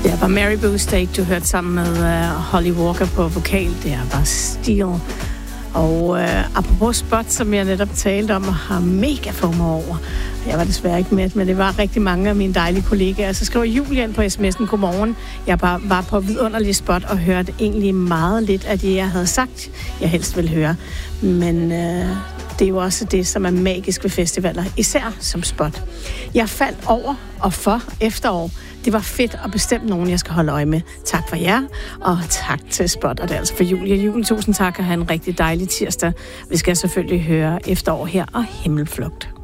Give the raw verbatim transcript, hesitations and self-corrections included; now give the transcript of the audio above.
Det var Mary Boo State, du hørte sammen med uh, Holly Walker på vokal. Det er bare Steel. Og uh, apropos Spot, som jeg netop talte om, og har mega FOMO over. Jeg var desværre ikke med, men det var rigtig mange af mine dejlige kollegaer. Så skriver Julie ind på sms'en, godmorgen. Jeg bare var på vidunderlig Spot og hørte egentlig meget lidt af det, jeg havde sagt, jeg helst ville høre. Men uh, det er jo også det, som er magisk ved festivaler, især som Spot. Jeg faldt over og for efterår. Det var fedt og bestemt nogen, jeg skal holde øje med. Tak for jer, og tak til Spot. Og det er altså for Julie. Julie, tusind tak, og have en rigtig dejlig tirsdag. Vi skal selvfølgelig høre efterår her og Himmelflugt.